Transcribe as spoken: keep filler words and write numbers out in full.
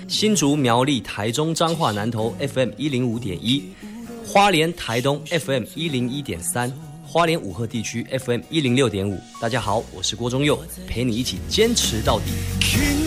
新竹、苗栗、台中、彰化、南投 F M 一零五点一，花莲、台东 F M 一零一点三，花莲五鹤地区 F M 一零六点五。大家好，我是郭忠佑，陪你一起坚持到底。